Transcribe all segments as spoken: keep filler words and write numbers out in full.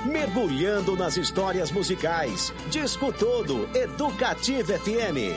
mergulhando nas histórias musicais. Disco Todo, Educativa F M.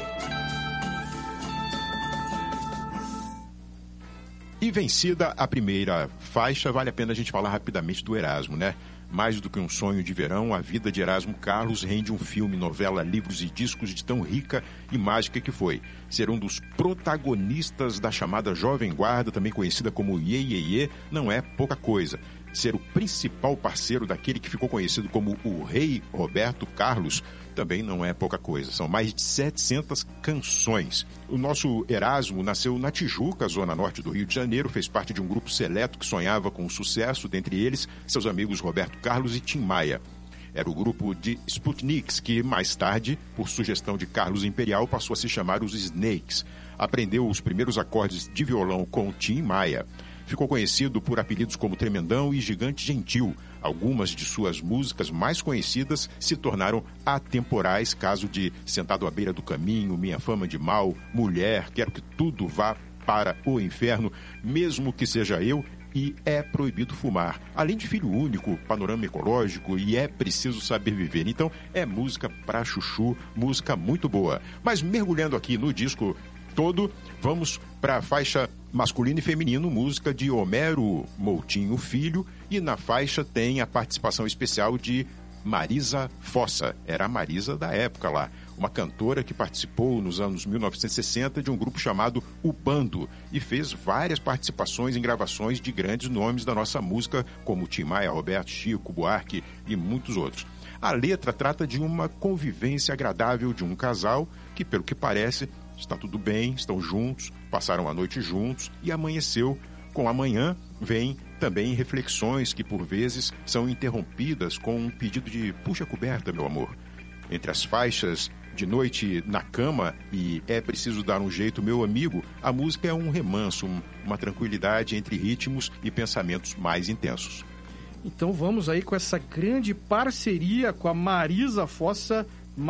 E vencida a primeira faixa, vale a pena a gente falar rapidamente do Erasmo, né? Mais do que um sonho de verão, a vida de Erasmo Carlos rende um filme, novela, livros e discos de tão rica e mágica que foi. Ser um dos protagonistas da chamada Jovem Guarda, também conhecida como Iê Iê Iê, não é pouca coisa. Ser o principal parceiro daquele que ficou conhecido como o Rei Roberto Carlos também não é pouca coisa. São mais de setecentas canções. O nosso Erasmo nasceu na Tijuca, zona norte do Rio de Janeiro, fez parte de um grupo seleto que sonhava com o sucesso, dentre eles seus amigos Roberto Carlos e Tim Maia. Era o grupo de Sputniks, que mais tarde, por sugestão de Carlos Imperial, passou a se chamar os Snakes. Aprendeu os primeiros acordes de violão com Tim Maia. Ficou conhecido por apelidos como Tremendão e Gigante Gentil. Algumas de suas músicas mais conhecidas se tornaram atemporais, caso de Sentado à Beira do Caminho, Minha Fama de Mal, Mulher, Quero que Tudo Vá para o Inferno, Mesmo que Seja Eu e É Proibido Fumar. Além de Filho Único, Panorama Ecológico e É Preciso Saber Viver. Então, é música pra chuchu, música muito boa. Mas mergulhando aqui no disco todo, vamos para a faixa masculino e feminino, música de Homero Moutinho Filho, e na faixa tem a participação especial de Marisa Fossa. Era a Marisa da época lá, uma cantora que participou nos anos mil novecentos e sessenta de um grupo chamado O Bando e fez várias participações em gravações de grandes nomes da nossa música, como Tim Maia, Roberto, Chico, Buarque e muitos outros. A letra trata de uma convivência agradável de um casal que, pelo que parece, está tudo bem, estão juntos, passaram a noite juntos e amanheceu. Com amanhã vem também reflexões que, por vezes, são interrompidas com um pedido de puxa a coberta, meu amor. Entre as faixas De Noite na Cama e É Preciso Dar um Jeito, meu amigo, a música é um remanso, uma tranquilidade entre ritmos e pensamentos mais intensos. Então vamos aí com essa grande parceria com a Marisa Fossa,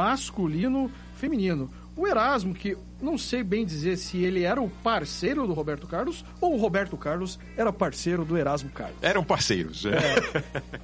masculino-feminino. O Erasmo, que não sei bem dizer se ele era o parceiro do Roberto Carlos ou o Roberto Carlos era parceiro do Erasmo Carlos. Eram parceiros. É. É.